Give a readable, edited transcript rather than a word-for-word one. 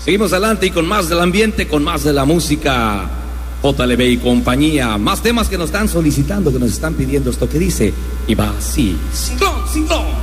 Seguimos adelante y con más del ambiente, con más de la música. JLB y compañía. Más temas que nos están solicitando, que nos están pidiendo. Esto que dice, y va así. Singlón, singlón.